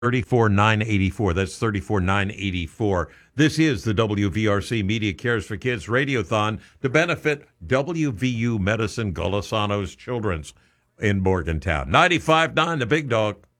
34984. That's 34984. This is the WVRC Media Cares for Kids Radiothon to benefit WVU Medicine Golisanos Children's in Morgantown. 95.9 The Big Dog.